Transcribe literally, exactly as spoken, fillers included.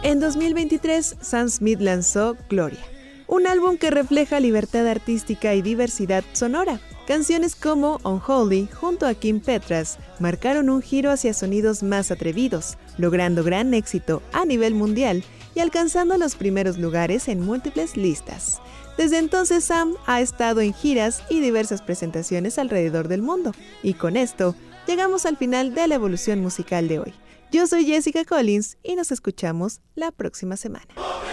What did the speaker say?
En dos mil veintitrés, Sam Smith lanzó Gloria, un álbum que refleja libertad artística y diversidad sonora. Canciones como Unholy junto a Kim Petras marcaron un giro hacia sonidos más atrevidos, logrando gran éxito a nivel mundial y alcanzando los primeros lugares en múltiples listas. Desde entonces Sam ha estado en giras y diversas presentaciones alrededor del mundo. Y con esto, llegamos al final de la evolución musical de hoy. Yo soy Jessica Collins y nos escuchamos la próxima semana.